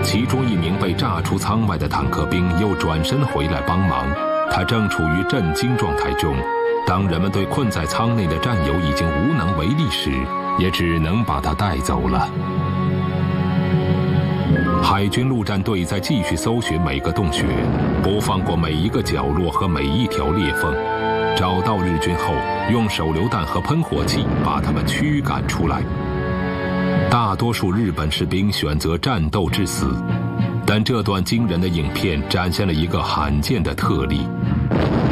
其中一名被炸出舱外的坦克兵又转身回来帮忙，他正处于震惊状态中。当人们对困在舱内的战友已经无能为力时，也只能把他带走了。海军陆战队在继续搜寻每个洞穴，不放过每一个角落和每一条裂缝。找到日军后，用手榴弹和喷火器把他们驱赶出来。大多数日本士兵选择战斗致死，但这段惊人的影片展现了一个罕见的特例。